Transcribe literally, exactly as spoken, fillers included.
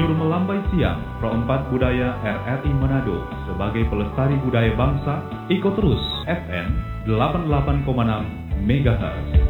Jujur Melambai Siang, Pro empat Budaya R R I Manado, sebagai pelestari budaya bangsa, ikut terus F M delapan puluh delapan koma enam megahertz.